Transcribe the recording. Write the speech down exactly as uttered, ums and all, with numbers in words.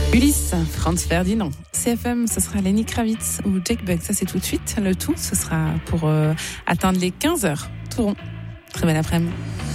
Ulysse, Franz Ferdinand, C F M, ce sera Lenny Kravitz ou Jake Bugg, ça c'est tout de suite. Le tout, ce sera pour euh, atteindre les quinze heures. Tout rond. Très belle après-midi.